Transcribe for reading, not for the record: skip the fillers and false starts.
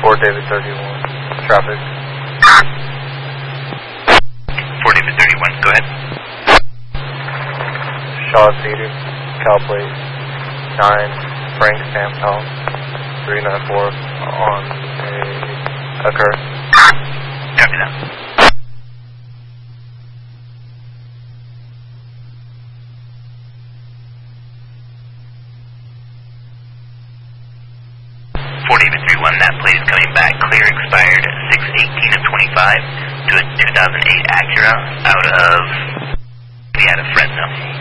Fort David 31, traffic. Fort David 31, go ahead. Shaw Cedar, Cal Plate 9, Frank Stamptown, 394 on a occur. Copy that. Fort David 31, that plate is coming back clear, expired 6/18 of 25 to a 2008 Acura out of Fresno.